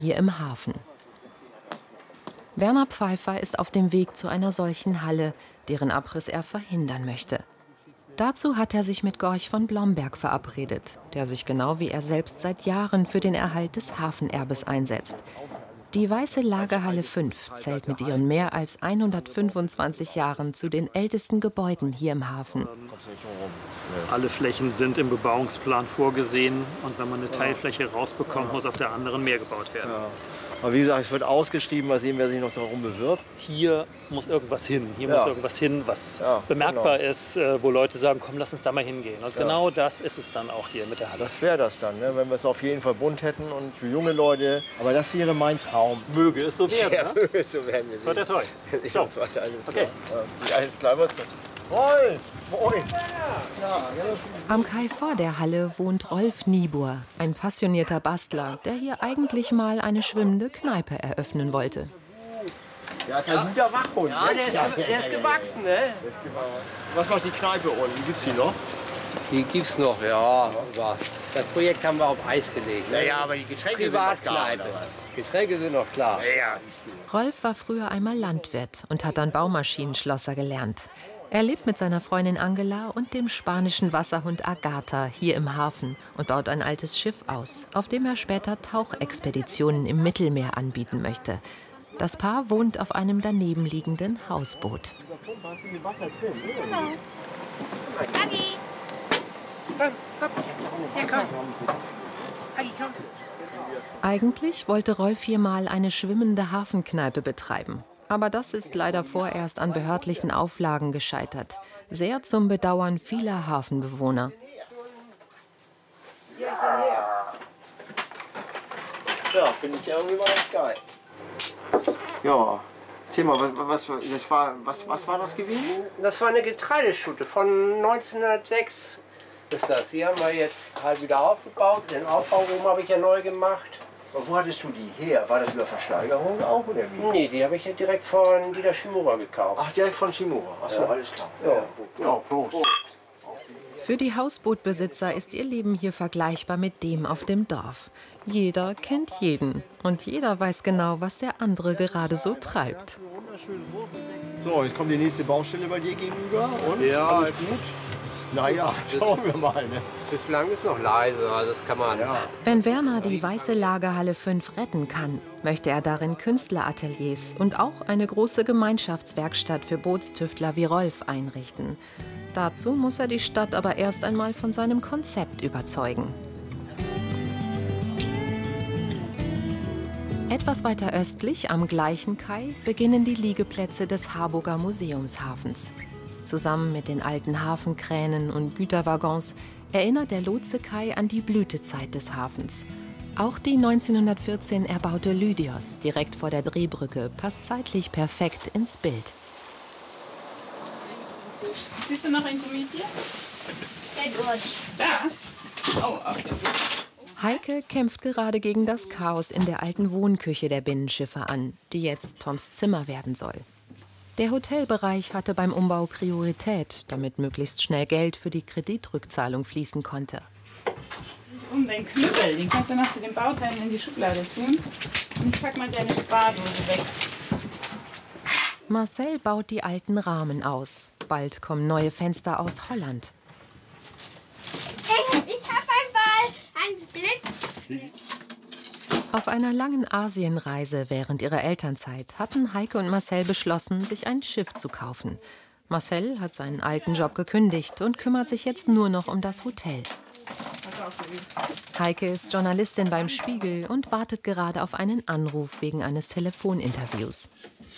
hier im Hafen. Werner Pfeiffer ist auf dem Weg zu einer solchen Halle, deren Abriss er verhindern möchte. Dazu hat er sich mit Gorch von Blomberg verabredet, der sich genau wie er selbst seit Jahren für den Erhalt des Hafenerbes einsetzt. Die Weiße Lagerhalle 5 zählt mit ihren mehr als 125 Jahren zu den ältesten Gebäuden hier im Hafen. Alle Flächen sind im Bebauungsplan vorgesehen und wenn man eine Teilfläche rausbekommt, muss auf der anderen mehr gebaut werden. Ja. Aber wie gesagt, es wird ausgeschrieben, mal sehen, wer sich noch darum bewirbt. Hier muss irgendwas hin. Hier muss irgendwas hin, was bemerkbar ist, wo Leute sagen, komm, lass uns da mal hingehen. Und genau das ist es dann auch hier mit der Halle. Das wäre das dann, ne? Wenn wir es auf jeden Fall bunt hätten und für junge Leute. Aber das wäre mein Traum. Möge es so werden. Ja, möge es so werden. Toi, toi, toi. So. Okay. Alles klar, was denn? Rolf! Moin! Am Kai vor der Halle wohnt Rolf Niebuhr, ein passionierter Bastler, der hier eigentlich mal eine schwimmende Kneipe eröffnen wollte. Ja, ist ein guter Wachhund. Ja, der ist gewachsen, ne? Was macht die Kneipe unten? Gibt's die noch? Die gibt's noch, ja. Aber das Projekt haben wir auf Eis gelegt. Naja, aber die Getränke sind noch klar, oder was? Getränke sind noch klar. Ja, siehst du. Rolf war früher einmal Landwirt und hat dann Baumaschinenschlosser gelernt. Er lebt mit seiner Freundin Angela und dem spanischen Wasserhund Agatha hier im Hafen und baut ein altes Schiff aus, auf dem er später Tauchexpeditionen im Mittelmeer anbieten möchte. Das Paar wohnt auf einem daneben liegenden Hausboot. Eigentlich wollte Rolf hier mal eine schwimmende Hafenkneipe betreiben. Aber das ist leider vorerst an behördlichen Auflagen gescheitert. Sehr zum Bedauern vieler Hafenbewohner. Ja, finde ich irgendwie mal ganz geil. Ja, erzähl mal, was war das gewesen? Das war eine Getreideschute von 1906 ist das. Die haben wir jetzt halt wieder aufgebaut. Den Aufbauroom habe ich ja neu gemacht. Und wo hattest du die her? War das über Versteigerung auch oder wie? Nee, die habe ich ja direkt von Dieter Schimura gekauft. Ach, direkt von Shimura. Ach so, alles klar. Ja, Prost. Für die Hausbootbesitzer ist ihr Leben hier vergleichbar mit dem auf dem Dorf. Jeder kennt jeden und jeder weiß genau, was der andere gerade so treibt. So, jetzt kommt die nächste Baustelle bei dir gegenüber und ja, alles gut? Naja, schauen wir mal. Ne? Bislang ist noch leise, also das kann man. Ja. Wenn Werner die Weiße Lagerhalle 5 retten kann, möchte er darin Künstlerateliers und auch eine große Gemeinschaftswerkstatt für Bootstüftler wie Rolf einrichten. Dazu muss er die Stadt aber erst einmal von seinem Konzept überzeugen. Etwas weiter östlich, am gleichen Kai, beginnen die Liegeplätze des Harburger Museumshafens. Zusammen mit den alten Hafenkränen und Güterwaggons erinnert der Lotse-Kai an die Blütezeit des Hafens. Auch die 1914 erbaute Lydios direkt vor der Drehbrücke passt zeitlich perfekt ins Bild. Siehst du noch ein Gummitier? Da? Oh, auf dem Heike kämpft gerade gegen das Chaos in der alten Wohnküche der Binnenschiffe an, die jetzt Toms Zimmer werden soll. Der Hotelbereich hatte beim Umbau Priorität, damit möglichst schnell Geld für die Kreditrückzahlung fließen konnte. Und den Knüppel, den kannst du noch zu den Bauteilen in die Schublade tun. Und ich pack mal deine Spardose weg. Marcel baut die alten Rahmen aus. Bald kommen neue Fenster aus Holland. Ich hab einen Ball, einen Blitz. Auf einer langen Asienreise während ihrer Elternzeit hatten Heike und Marcel beschlossen, sich ein Schiff zu kaufen. Marcel hat seinen alten Job gekündigt und kümmert sich jetzt nur noch um das Hotel. Heike ist Journalistin beim Spiegel und wartet gerade auf einen Anruf wegen eines Telefoninterviews.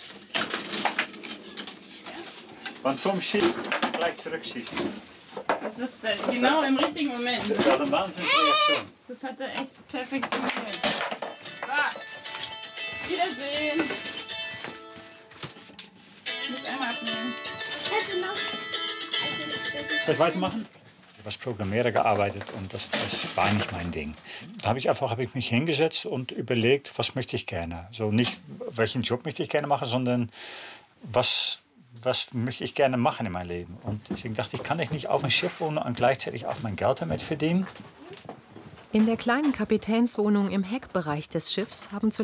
Wann Tom schießt, gleich zurückschießen. Das ist genau im richtigen Moment. Das war eine Wahnsinnsreaktion. Das hat er echt perfekt funktioniert. So, Wiedersehen. Ich muss einmal abnehmen. Soll ich weitermachen? Ich habe als Programmierer gearbeitet und das war nicht mein Ding. Da habe ich mich hingesetzt und überlegt, was möchte ich gerne. So nicht, welchen Job möchte ich gerne machen, sondern was möchte ich gerne machen in meinem Leben. Und deswegen dachte ich, kann ich nicht auf einem Schiff wohnen und gleichzeitig auch mein Geld damit verdienen? In der kleinen Kapitänswohnung im Heckbereich des Schiffs haben